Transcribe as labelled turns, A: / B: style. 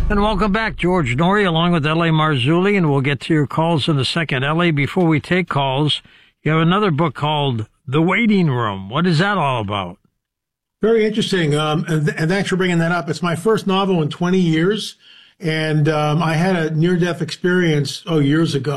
A: And welcome back, George Norrie, along with L.A. Marzulli, and we'll get to your calls in a second. L.A., before we take calls, you have another book called The Waiting Room. What is that all about?
B: Very interesting, and thanks for bringing that up. It's my first novel in 20 years, and I had a near-death experience, years ago.